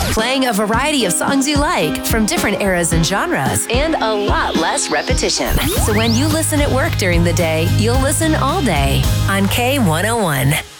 playing a variety of songs you like from different eras and genres, and a lot less repetition. So when you listen at work during the day, you'll listen all day on K101.